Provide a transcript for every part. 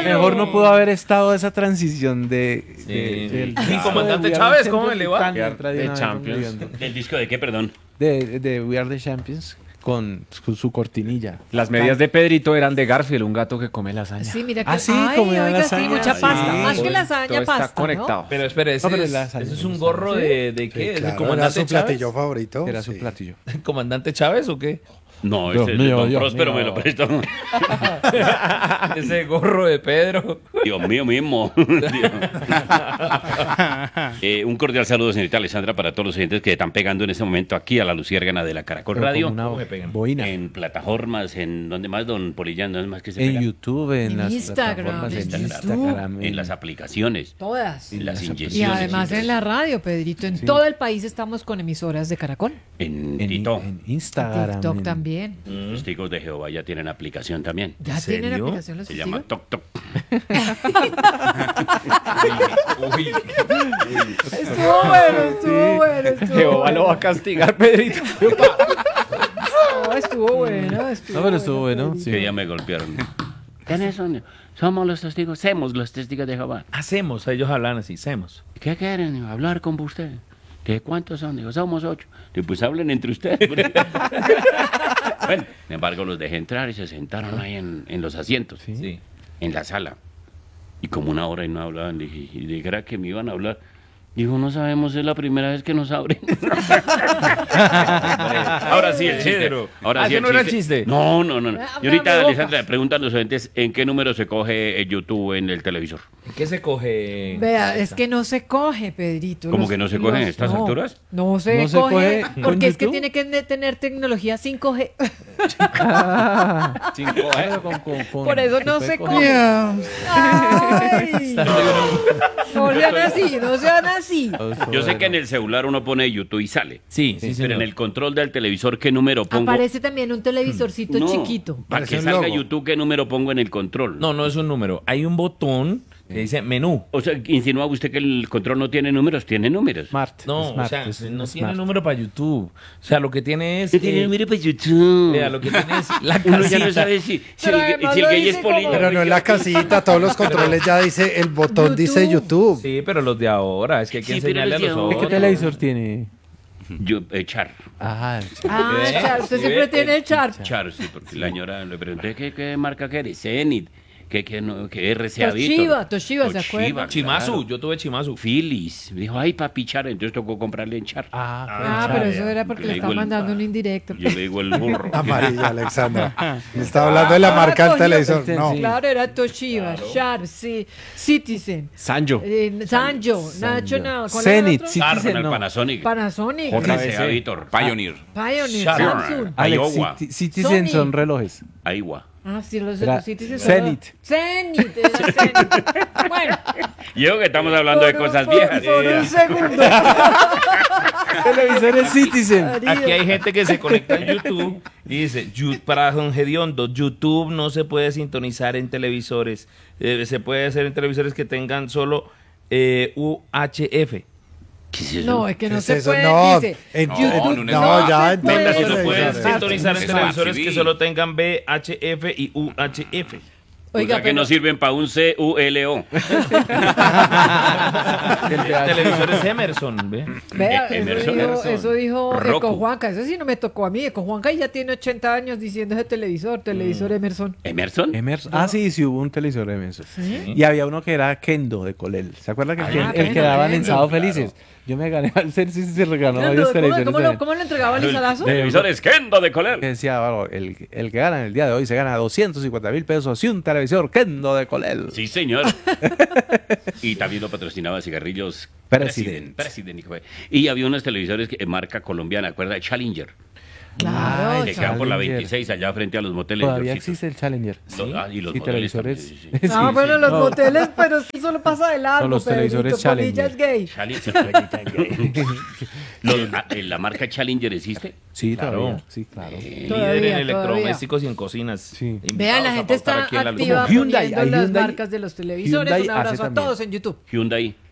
Mejor no pudo haber estado esa transición ¿Y comandante Chávez, cómo me le va? De Champions. ¿El disco de qué, perdón? De We Are the Champions con su cortinilla. Las medias de Pedrito eran de Garfield, un gato que come lasaña. Sí, mira que... Ah, sí, ay, comía oiga, lasaña. sí, mucha pasta. Sí. Más que Todo lasaña, está pasta, conectado. Pero espere, No, pero ese lasaña, es un gorro de qué? ¿Es el Claro, comandante era su Chávez? platillo favorito. Era sí. su platillo. ¿El comandante Chávez o qué? No, Dios ese es mío, Don Dios Próspero, mío. me lo prestó. Ese gorro de Pedro. Dios mío mismo. Un cordial saludo, señorita Alessandra, para todos los oyentes que están pegando en este momento aquí a la Luciérgana de la Caracol Pero Radio. como ¿Cómo una me pegan? boina. En plataformas, en donde más, don Polillán, ¿dónde más que se En pegan? YouTube, en En las Instagram, plataformas, en en YouTube. Instagram, En las aplicaciones, Todas. en las Y inyecciones. además en la radio, Pedrito. En todo el país estamos con emisoras de Caracol. En en TikTok. en Instagram. TikTok en- también. Los testigos de Jehová ya tienen aplicación también. ¿Ya serio? tienen aplicación los Se llama testigos? Tok Tok. Uy, Estuvo bueno, estuvo bueno. Estuvo Jehová bueno. lo va a castigar, Pedrito. No, estuvo bueno. No, pero estuvo bueno. Pedrito. Sí. Que ya me golpearon. ¿Quiénes son? Somos los testigos, somos los testigos de Jehová. hacemos, ellos hablan así, hacemos. ¿Qué quieren? Hablar con usted. ¿Qué cuántos son? Digo, somos 8. Digo, pues hablen entre ustedes. Bueno, sin embargo, los dejé entrar y se sentaron ahí en los asientos, Sí. en la sala. Y como una hora y no hablaban, dije, y dijera que me iban a hablar. Dijo, no sabemos, es la primera vez que nos abren. Ahora sí, el chiste. Pedro. Ahora Ah, sí, ¿ese no era el chiste? No. Y ahorita, Háblame, Alessandra, preguntan los oyentes, ¿en qué número se coge el YouTube en el televisor? ¿Qué se coge? Vea, es que no se coge, Pedrito. ¿Cómo que no se coge en estas no, alturas? No se ¿No se coge, coge con porque es que YouTube? tiene que tener tecnología 5G. Por eso no se coge. Ay, no sean así, no sean así. Yo sé que en el celular uno pone YouTube y sale. Sí, Pero señor. en el control del televisor, ¿qué número pongo? Aparece también un televisorcito No, chiquito. Para Parece que un salga logo. YouTube, ¿qué número pongo en el control? No, no es un número. Hay un botón que dice menú. O sea, insinúa usted que el control no tiene números, tiene números. Smart. No, Smart, o sea, es no un tiene Smart. número para YouTube. O sea, lo que tiene es... No tiene número para YouTube. Vea, lo que tiene es la Uno ya no casita. sabe si Pero el, además si el lo gay es dice como- polilla. Pero no en la casita, todos los controles ya dice, el botón dice YouTube. Sí, pero los de ahora, es que hay que Sí, pero enseñarle a los los de ahora- otros. ¿Qué televisor tiene? Yo, Char. Ah, Ah, ¿Ve? Char, usted ¿Sí siempre ve? tiene el Char. Char, sí, porque la señora le pregunté ¿qué marca que eres? Zenith. ¿Qué RCA Toshiba, Víctor? Toshiba, ¿se acuerda? Chimazu, claro. yo tuve Chimazu. Philips. Dijo, ay, papi Char, entonces tocó comprarle en Char. Ah, pero eso era porque Yo le le estaba digo el- mandando un indirecto. Yo le digo el burro. Amarilla, Alexandra. Me está hablando de la marca del Toshiba. televisor. No. Claro, era Toshiba, Sharp, sí, Citizen, Sanjo. Sanjo, National, ¿cuál era el Zenith, otro? Arnold, Citizen, el no. Panasonic. Panasonic, RCA Víctor. Pioneer. Pioneer, Sharp. Samsung. Alex, Iowa. Sony. Citizen son relojes. Aiwa. Ah, sí, los Era Citizen. Zenith. Zenith, era Zenith. Bueno, Yo que estamos hablando de cosas viejas. por un segundo. Televisores Citizen. Aquí hay gente que se conecta en YouTube y dice, para Don Gediondo, YouTube no se puede sintonizar en televisores. Se puede hacer en televisores que tengan solo UHF. ¿Qué es eso? No, es que ¿Qué no es se eso? puede, No, dice. en- YouTube no, ya se en puede Venga, si todos no los pueden televisores. sintonizar en Smart televisores TV. que solo tengan VHF y UHF. O sea que no sirven para un CULO. Televisores Emerson, ¿ve? Vea, Emerson. eso dijo Roku. Eco Juanca, eso sí no me tocó a mí. Eco Juanca ya tiene 80 años diciendo ese televisor Emerson. ¿Emerson? Emerson. Ah, sí, hubo un televisor de Emerson. Y había uno que era Kendo de Colel. ¿Se acuerda que el Kendo, que daban en Kendo, Sábado claro. Felices? Yo me gané al ser si se regaló ¿Cómo, varios televisores. también. cómo lo entregaba Lisa Lazo? Televisores Kendo de Que Coler. decía, bueno, el que gana en el día de hoy se gana 250,000 pesos y un televisor Kendo de Colel. Sí, señor. Y también lo patrocinaba cigarrillos President. President, hijo de- Y había unos televisores que marca colombiana, ¿acuerda? Challenger. Claro, Que quedan por la Challenger. 26 allá frente a los moteles. Todavía Yorcitos. existe el Challenger. Y los Y moteles televisores. también, sí, sí. Ah, Sí, bueno, sí. los No, moteles, pero es que solo pasa de largo. No, los televisores Pedrito, Polilla Challenger. es gay. Challenger. ¿La marca Challenger existe? Sí, Claro. todavía. Sí, claro. Líder Todavía, en electrodomésticos y en cocinas. Sí. Invitados Vean, la a gente pautar está aquí en la luz. activa Como Hyundai, poniendo hay las Hyundai. marcas de los televisores. Hyundai Un abrazo hace a también. todos en YouTube. Hyundai.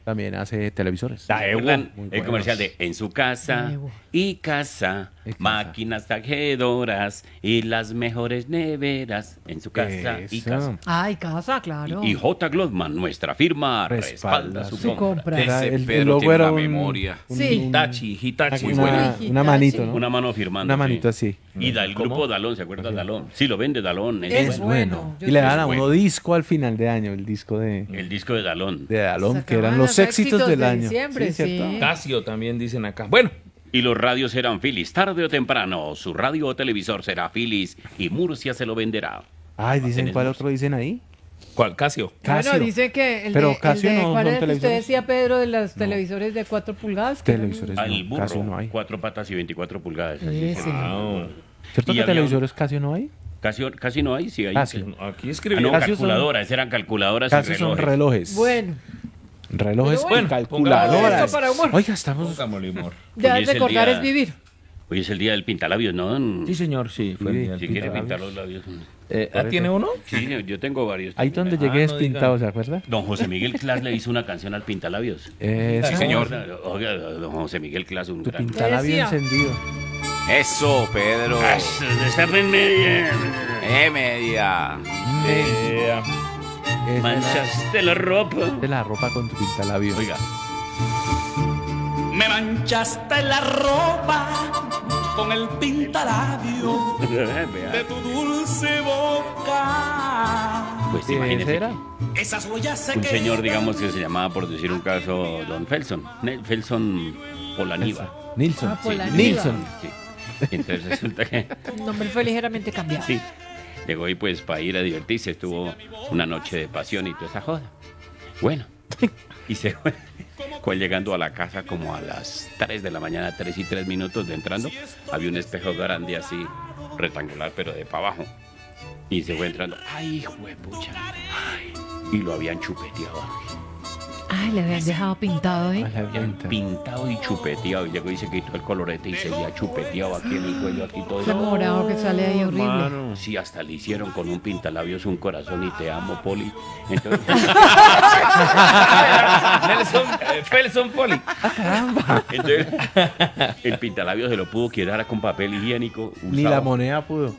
también hace televisores. ¿Recuerdan Muy el buenos. comercial de En su casa Daewoo. y casa, Y casa. máquinas tajedoras y las mejores neveras en su casa y Eso. casa? Ay, casa, claro. Y J. Glotman, nuestra firma, respalda su su compra. compra. Era Ese el Pedro logo tiene era una un- memoria. Sí. Hitachi. una manito, ¿no? Una mano firmando. Una manito sí. así. Y del ¿Cómo? grupo Dalón, ¿se acuerda de Dalón? Sí, lo vende Dalón. Es bueno. bueno. Yo Y le creo dan a que- uno disco al final de año, el disco de El disco de Dalón. Dalón, que Sacaban eran los éxitos del de año. diciembre, Sí, ¿cierto? sí. Casio también dicen acá. Bueno, Y los radios eran Philips. Tarde o temprano, su radio o televisor será Philips y Murcia se lo venderá. Ay, dicen, Tenemos. ¿cuál otro dicen ahí? ¿cuál? Casio. Casio. Bueno, dice que el Pero de, Casio el de no ¿cuál son era el que usted televisores. decía, Pedro, de los televisores de 4 pulgadas? que eran- Televisores Al no, burro, Casio no hay. 4 patas y 24 pulgadas. así Ese. se llama. Ah, ¿Cierto Y que había televisores Casio no hay? Casi no hay, sí hay. Casio. aquí Ah, escribió. no, Casio son- calculadoras, eran calculadoras Casio y son relojes. relojes. Bueno, Relojes Pero con bueno, calculadoras. esto para humor. Oiga, estamos... Pongámosle humor. ya Hoy es el recordar día- es vivir. Hoy es el día del pintalabios, ¿no? Sí, señor, sí. Fue Sí, el día del Si quiere pintalabios. pintar los labios. ¿Tiene uno? Sí, yo tengo varios. Ahí donde también. llegué no despintado, diga. ¿se acuerda? Don José Miguel Clas le hizo una canción al pintalabios. Sí, señor. Oiga, don José Miguel Clas, un Tu gran... pintalabio decía. encendido. Eso, Pedro. Está en media. Media. Es Manchaste la ropa. de la ropa con tu pintalabio. Oiga. Me manchaste la ropa con el pintalabio de Vea. tu dulce boca. Pues ¿Qué imagínese. era? Esas huellas se Un señor, quedan. digamos, que se llamaba, por decir un caso, Don Felson. Felson Polaniva. Nilsson. Ah, Polaniva. Nilsson. Sí. Entonces resulta que El nombre fue ligeramente cambiado. sí, llegó y pues para ir a divertirse, estuvo una noche de pasión y toda esa joda. Bueno, y se fue llegando a la casa como a las 3 de la mañana, 3 y 3 minutos de entrando. Había un espejo grande así, rectangular, pero de para abajo. Y se fue entrando. ¡Ay, hijo de pucha! Ay, y lo habían chupeteado. Ay, le habían dejado pintado, ¿eh? A la Habían venta. pintado y chupeteado. Y llegó y se quitó el colorete y seguía chupeteado aquí en el cuello, aquí todo. Ese morado que sale ahí horrible. Sí, hasta le hicieron con un pintalabios un corazón y te amo, Poli. Entonces, Felson Poli. entonces, el pintalabios se lo pudo quedar con papel higiénico. Ni usado. la moneda pudo.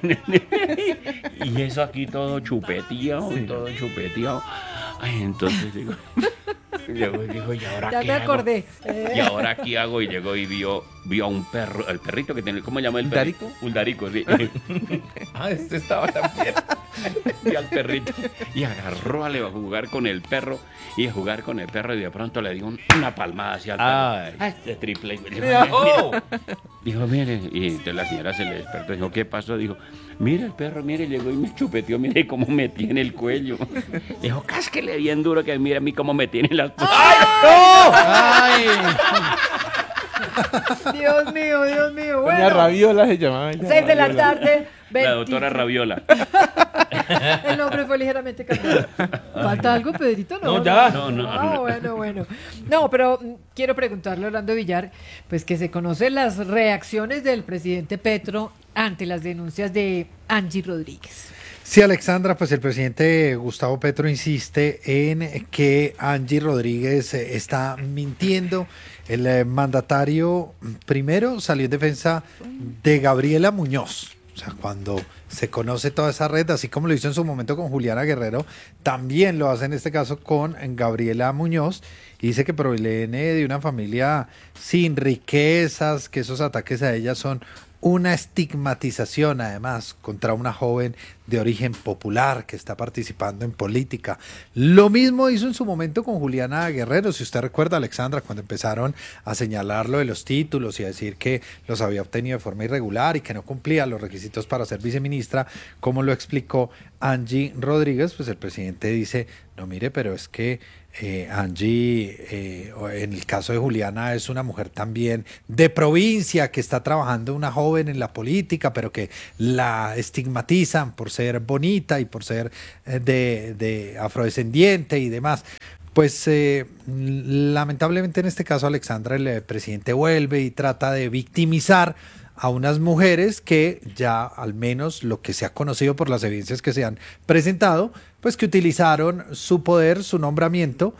Y eso aquí todo chupeteado, todo chupeteado. Ay, entonces digo, dijo, ¿y ahora Ya qué me hago? acordé. ¿Y ahora qué hago? Y llegó y vio a un perro, el perrito que tiene, ¿cómo se llama el perrito? Un darico, sí. Ah, este estaba también. Y al perrito y agarró a jugar con el perro y a jugar con el perro y de pronto le dio una palmada hacia el perro. Ay. Este triple. Oh. Dijo, mire, y entonces la señora se le despertó y dijo, ¿qué pasó? Dijo, mire el perro, mire, llegó y me chupeteó, mire cómo me tiene el cuello. Dijo, cásquele bien duro que mire a mí cómo me tiene las... Dios mío, Dios mío. Doña Bueno, Raviola se llamaba. ella, 6 de la Raviola. tarde. La doctora Raviola. El nombre fue ligeramente cambiado. ¿Falta algo, Pedrito? No, ya. No. Bueno. No, pero quiero preguntarle a Orlando Villar, pues que se conocen las reacciones del presidente Petro ante las denuncias de Angie Rodríguez. Sí, Alexandra, pues el presidente Gustavo Petro insiste en que Angie Rodríguez está mintiendo. El mandatario primero salió en defensa de Gabriela Muñoz. O sea, cuando se conoce toda esa red, así como lo hizo en su momento con Juliana Guerrero, también lo hace en este caso con Gabriela Muñoz. Y dice que proviene de una familia sin riquezas, que esos ataques a ella son una estigmatización además contra una joven de origen popular que está participando en política. Lo mismo hizo en su momento con Juliana Guerrero, si usted recuerda, Alexandra, cuando empezaron a señalarlo de los títulos y a decir que los había obtenido de forma irregular y que no cumplía los requisitos para ser viceministra, como lo explicó Angie Rodríguez, pues el presidente dice, no mire, pero es que Angie, en el caso de Juliana, es una mujer también de provincia que está trabajando, una joven en la política, pero que la estigmatizan por ser bonita y por ser de afrodescendiente y demás. Pues lamentablemente en este caso, Alexandra, el presidente vuelve y trata de victimizar a unas mujeres que ya al menos lo que se ha conocido por las evidencias que se han presentado, pues que utilizaron su poder, su nombramiento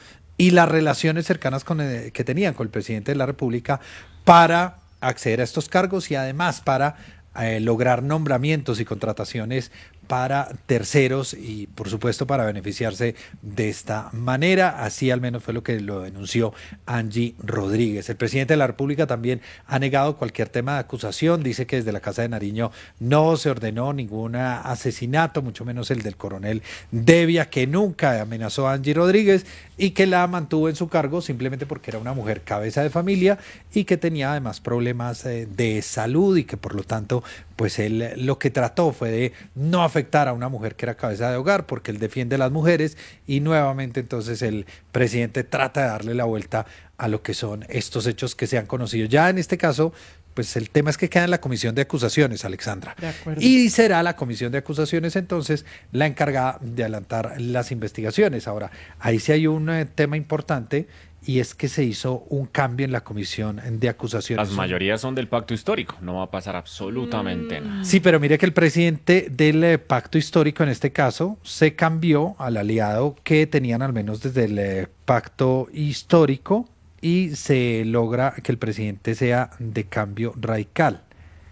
y las relaciones cercanas que tenían con el presidente de la República para acceder a estos cargos y además para lograr nombramientos y contrataciones para terceros y por supuesto para beneficiarse de esta manera. Así al menos fue lo que lo denunció Angie Rodríguez. El presidente de la República también ha negado cualquier tema de acusación, dice que desde la Casa de Nariño no se ordenó ningún asesinato, mucho menos el del coronel Devia, que nunca amenazó a Angie Rodríguez y que la mantuvo en su cargo simplemente porque era una mujer cabeza de familia y que tenía además problemas de salud y que por lo tanto pues él lo que trató fue de no afectar a una mujer que era cabeza de hogar porque él defiende a las mujeres y nuevamente entonces el presidente trata de darle la vuelta a lo que son estos hechos que se han conocido. Ya en este caso, pues el tema es que queda en la comisión de acusaciones, Alexandra. De acuerdo. Y será la comisión de acusaciones entonces la encargada de adelantar las investigaciones. Ahora, ahí sí hay un tema importante y es que se hizo un cambio en la comisión de acusaciones. Las mayorías son del pacto histórico, no va a pasar absolutamente nada. Sí, pero mire que el presidente del pacto histórico en este caso se cambió al aliado que tenían al menos desde el pacto histórico y se logra que el presidente sea de Cambio Radical.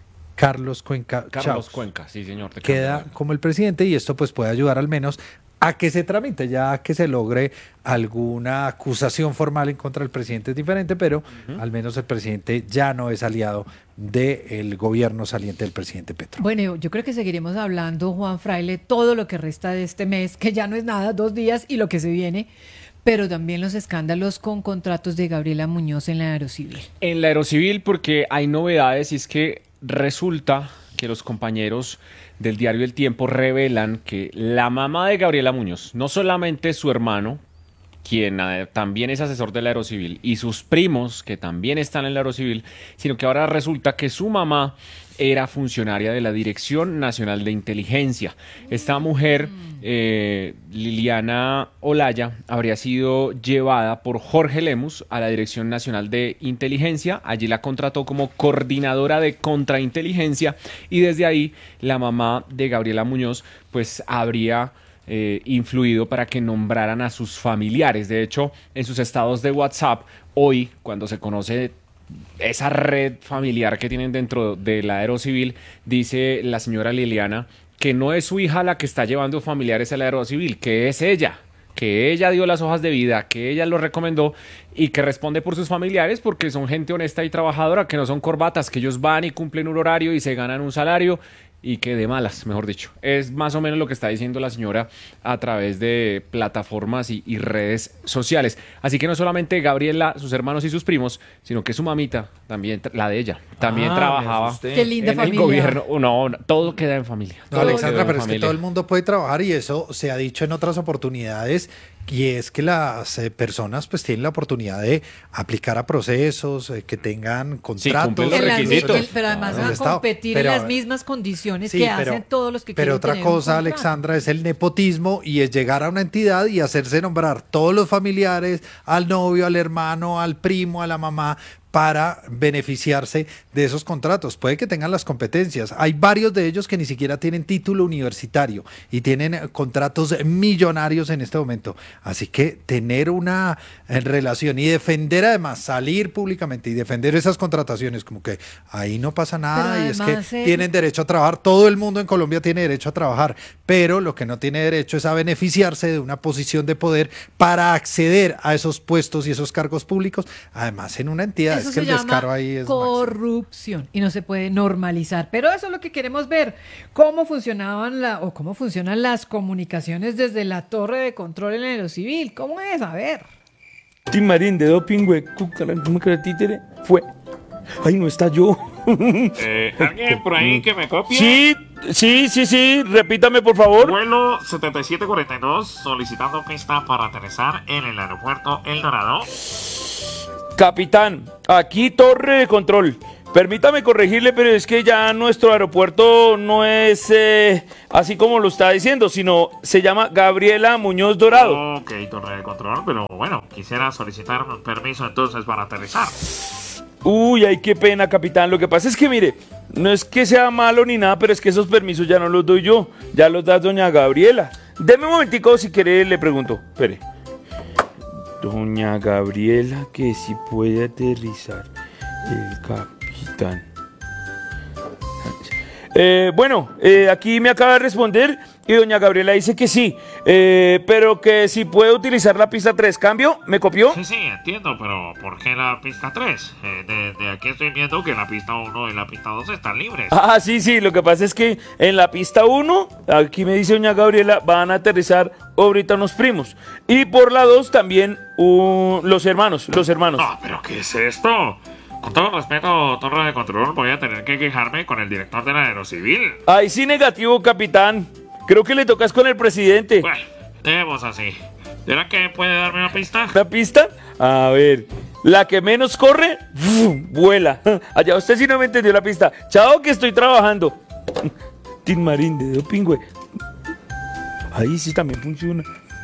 Carlos Cuenca Carlos Chaus Cuenca, sí señor. de queda Cambio. como el presidente y esto pues puede ayudar al menos a que se tramite, ya que se logre alguna acusación formal en contra del presidente es diferente, pero al menos el presidente ya no es aliado del gobierno saliente del presidente Petro. Bueno, yo creo que seguiremos hablando, Juan Fraile, todo lo que resta de este mes, que ya no es nada, 2 días y lo que se viene, pero también los escándalos con contratos de Gabriela Muñoz en la Aerocivil. En la Aerocivil, porque hay novedades y es que resulta que los compañeros del diario El Tiempo revelan que la mamá de Gabriela Muñoz, no solamente su hermano, quien también es asesor de la Aerocivil, y sus primos, que también están en la Aerocivil, sino que ahora resulta que su mamá era funcionaria de la Dirección Nacional de Inteligencia. Esta mujer, Liliana Olaya, habría sido llevada por Jorge Lemus a la Dirección Nacional de Inteligencia. Allí la contrató como coordinadora de contrainteligencia y desde ahí la mamá de Gabriela Muñoz pues habría influido para que nombraran a sus familiares. De hecho, en sus estados de WhatsApp, hoy, cuando se conoce esa red familiar que tienen dentro de la Aerocivil, dice la señora Liliana que no es su hija la que está llevando familiares a la Aerocivil, que es ella, que ella dio las hojas de vida, que ella lo recomendó y que responde por sus familiares porque son gente honesta y trabajadora, que no son corbatas, que ellos van y cumplen un horario y se ganan un salario y que de malas, mejor dicho. Es más o menos lo que está diciendo la señora a través de plataformas y redes sociales. Así que no solamente Gabriela, sus hermanos y sus primos, sino que su mamita, también la de ella, también trabajaba Qué linda en familia. el gobierno. No, todo queda en familia. No, Todo Alexandra, queda en pero es que familia. todo el mundo puede trabajar y eso se ha dicho en otras oportunidades y es que las personas pues tienen la oportunidad de aplicar a procesos, que tengan contratos. cumplen los En las requisitos. mi- pero además Del van a Estado. competir Pero, en las mismas condiciones sí, que pero- hacen todos los que Pero quieren otra tener un cosa, contrato. Alexandra, es el nepotismo y es llegar a una entidad y hacerse nombrar todos los familiares, al novio, al hermano, al primo, a la mamá, para beneficiarse de esos contratos. Puede que tengan las competencias. Hay varios de ellos que ni siquiera tienen título universitario y tienen contratos millonarios en este momento. Así que tener una relación y defender además, salir públicamente y defender esas contrataciones, como que ahí no pasa nada Pero y es además, que tienen derecho a trabajar. Todo el mundo en Colombia tiene derecho a trabajar, pero lo que no tiene derecho es a beneficiarse de una posición de poder para acceder a esos puestos y esos cargos públicos, además en una entidad. Eso Es que se el descaro llama ahí es máximo. corrupción y no se puede normalizar. Pero eso es lo que queremos ver, cómo funcionaban cómo funcionan las comunicaciones desde la torre de control en el Aerocivil. ¿Cómo es? A ver. Tim Marín de doping, güey, ¿cómo que el títere? Fue. Ay, no está yo. ¿Alguien por ahí que me copie? Sí, repítame por favor. Vuelo 7742 solicitando pista para aterrizar en el aeropuerto El Dorado. Capitán, aquí torre de control. Permítame corregirle, pero es que ya nuestro aeropuerto no es así como lo está diciendo, sino se llama Gabriela Muñoz Dorado. Ok, torre de control, pero bueno, quisiera solicitar un permiso entonces para aterrizar. Uy, ay, qué pena, capitán. Lo que pasa es que, mire, no es que sea malo ni nada, pero es que esos permisos ya no los doy yo, ya los da doña Gabriela. Deme un momentico, si quiere le pregunto. Espere. Doña Gabriela, que si puede aterrizar el capitán. Aquí me acaba de responder y doña Gabriela dice que sí, pero que si puede utilizar la pista 3. ¿Cambio? ¿Me copió? Sí, entiendo, pero ¿por qué la pista 3? De aquí estoy viendo que la pista 1 y la pista 2 están libres. Ah, sí, lo que pasa es que en la pista 1, aquí me dice doña Gabriela, van a aterrizar ahorita unos primos. Y por la 2 también los hermanos. No, pero ¿qué es esto? Con todo respeto, torre de control, voy a tener que quejarme con el director de la Aerocivil. Ay, sí, negativo, capitán. Creo que le tocas con el presidente. Bueno, dejemos así. ¿Será que puede darme una pista? ¿La pista? A ver, la que menos corre, vuela. Allá usted sí no me entendió la pista. Chao, que estoy trabajando. Tin Marín de Dopingüe. Ahí sí también funciona.